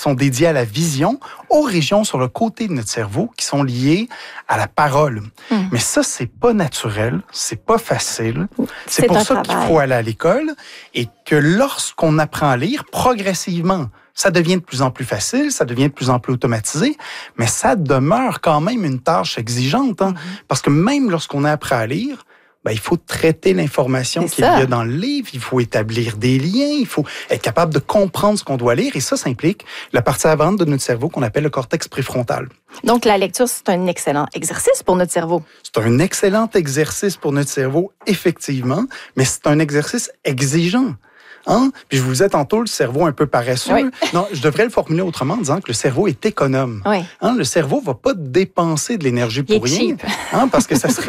sont dédiées à la vision, aux régions sur le côté de notre cerveau qui sont liées à la parole. Mais ça, c'est pas naturel, c'est pas facile. C'est pour ça qu'il faut aller à l'école et que lorsqu'on apprend à lire, progressivement, ça devient de plus en plus facile, ça devient de plus en plus automatisé, mais ça demeure quand même une tâche exigeante, hein, parce que même lorsqu'on a appris à lire, il faut traiter l'information qu'il y a dans le livre, il faut établir des liens, il faut être capable de comprendre ce qu'on doit lire, et ça implique la partie avant de notre cerveau qu'on appelle le cortex préfrontal. Donc, la lecture, c'est un excellent exercice pour notre cerveau. C'est un excellent exercice pour notre cerveau, effectivement, mais c'est un exercice exigeant. Hein? Puis je vous disais tantôt, le cerveau un peu paresseux. Oui. Non, je devrais le formuler autrement en disant que le cerveau est économe. Oui. Hein? Le cerveau ne va pas dépenser de l'énergie pour rien. Cheap. Hein? Parce que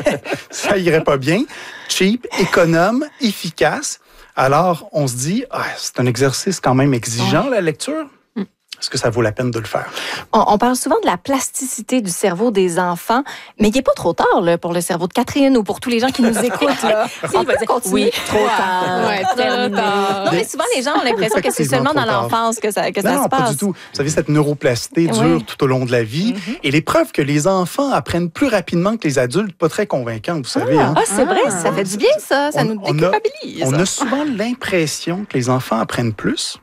ça irait pas bien. Cheap, économe, efficace. Alors, on se dit, c'est un exercice quand même exigeant, la lecture. Est-ce que ça vaut la peine de le faire? On parle souvent de la plasticité du cerveau des enfants, mais il n'est pas trop tard là, pour le cerveau de Catherine ou pour tous les gens qui nous écoutent. Là. On peut continuer. Oui, trop tard. Ouais, terminé. Non, mais souvent, les gens ont l'impression que c'est seulement dans l'enfance que ça se passe. Non, pas du tout. Vous savez, cette neuroplasticité dure tout au long de la vie. Et les preuves que les enfants apprennent plus rapidement que les adultes, pas très convaincantes, vous savez. Hein? C'est vrai, ça fait du bien, ça. Ça nous déculpabilise. On a souvent l'impression que les enfants apprennent plus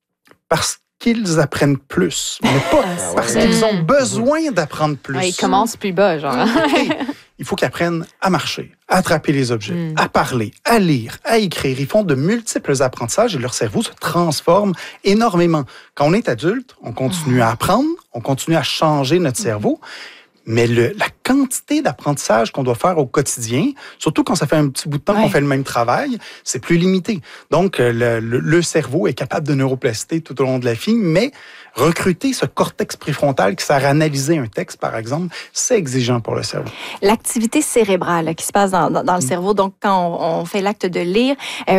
parce qu'ils apprennent plus, mais pas parce qu'ils ont besoin d'apprendre plus. Ils commencent plus bas, genre. Il faut qu'ils apprennent à marcher, à attraper les objets, à parler, à lire, à écrire. Ils font de multiples apprentissages et leur cerveau se transforme énormément. Quand on est adulte, on continue à apprendre, on continue à changer notre cerveau, mais la quantité d'apprentissage qu'on doit faire au quotidien, surtout quand ça fait un petit bout de temps qu'on fait le même travail, c'est plus limité. Donc, le cerveau est capable de neuroplasticité tout au long de la vie, mais recruter ce cortex préfrontal qui sert à analyser un texte, par exemple, c'est exigeant pour le cerveau. L'activité cérébrale qui se passe dans le cerveau, donc quand on fait l'acte de lire,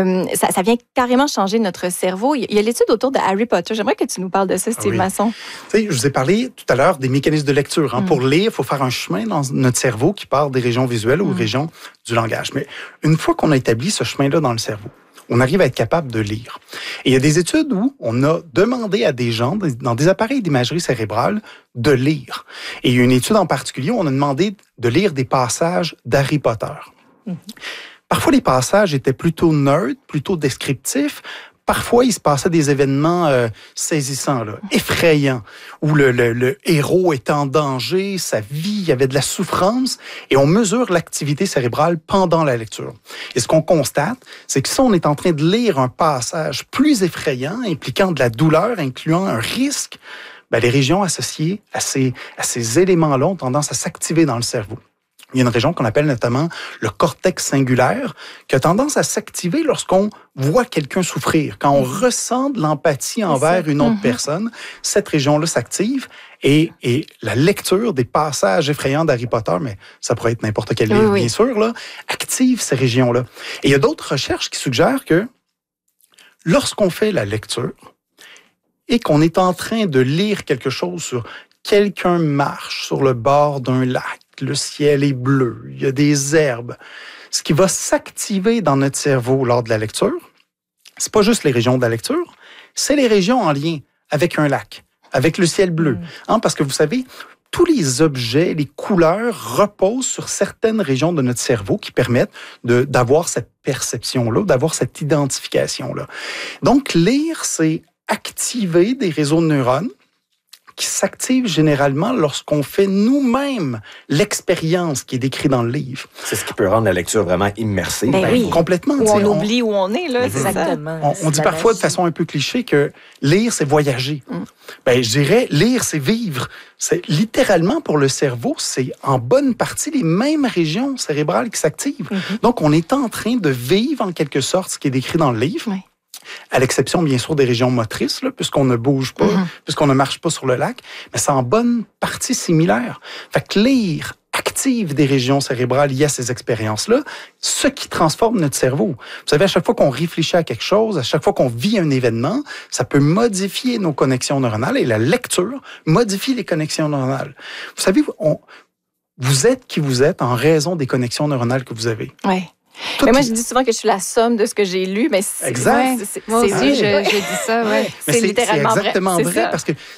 ça vient carrément changer notre cerveau. Il y a l'étude autour de Harry Potter. J'aimerais que tu nous parles de ça, Steve Masson. Tu sais, je vous ai parlé tout à l'heure des mécanismes de lecture. Hein. Pour lire, il faut faire un chemin dans notre cerveau qui part des régions visuelles aux régions du langage. Mais une fois qu'on a établi ce chemin-là dans le cerveau, on arrive à être capable de lire. Et il y a des études où on a demandé à des gens, dans des appareils d'imagerie cérébrale, de lire. Et il y a une étude en particulier où on a demandé de lire des passages d'Harry Potter. Parfois, les passages étaient plutôt neutres, plutôt descriptifs. Parfois, il se passait des événements saisissants, là, effrayants, où le héros est en danger, sa vie, il y avait de la souffrance, et on mesure l'activité cérébrale pendant la lecture. Et ce qu'on constate, c'est que si on est en train de lire un passage plus effrayant, impliquant de la douleur, incluant un risque, les régions associées à ces éléments-là ont tendance à s'activer dans le cerveau. Il y a une région qu'on appelle notamment le cortex singulaire, qui a tendance à s'activer lorsqu'on voit quelqu'un souffrir. Quand on ressent de l'empathie envers une autre personne, cette région-là s'active et la lecture des passages effrayants d'Harry Potter, mais ça pourrait être n'importe quel livre, bien sûr, là, active ces régions-là. Et il y a d'autres recherches qui suggèrent que lorsqu'on fait la lecture et qu'on est en train de lire quelque chose sur quelqu'un marche sur le bord d'un lac, le ciel est bleu, il y a des herbes. Ce qui va s'activer dans notre cerveau lors de la lecture, c'est pas juste les régions de la lecture, c'est les régions en lien avec un lac, avec le ciel bleu. Hein, parce que vous savez, tous les objets, les couleurs reposent sur certaines régions de notre cerveau qui permettent d'avoir cette perception-là, d'avoir cette identification-là. Donc, lire, c'est activer des réseaux de neurones qui s'active généralement lorsqu'on fait nous-mêmes l'expérience qui est décrite dans le livre. C'est ce qui peut rendre la lecture vraiment immersive. Oui. Complètement. Où on oublie où on est, là. Exactement. On dit parfois de façon un peu cliché que lire, c'est voyager. Je dirais, lire, c'est vivre. C'est littéralement pour le cerveau, c'est en bonne partie les mêmes régions cérébrales qui s'activent. Donc, on est en train de vivre en quelque sorte ce qui est décrit dans le livre. À l'exception, bien sûr, des régions motrices, là, puisqu'on ne bouge pas, puisqu'on ne marche pas sur le lac, mais c'est en bonne partie similaire. Fait que lire active des régions cérébrales liées à ces expériences-là, ce qui transforme notre cerveau. Vous savez, à chaque fois qu'on réfléchit à quelque chose, à chaque fois qu'on vit un événement, ça peut modifier nos connexions neuronales et la lecture modifie les connexions neuronales. Vous savez, vous êtes qui vous êtes en raison des connexions neuronales que vous avez. Oui. Mais moi, je dis souvent que je suis la somme de ce que j'ai lu, mais exact. Moi aussi, je dis ça, Mais c'est littéralement exactement vrai. vrai parce que